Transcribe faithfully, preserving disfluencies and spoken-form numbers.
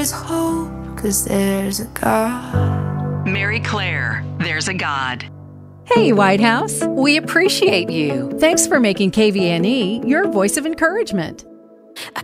There's hope, 'cause there's a God. Mary Claire, There's a God. Hey, White House, we appreciate you. Thanks for making K V N E your voice of encouragement.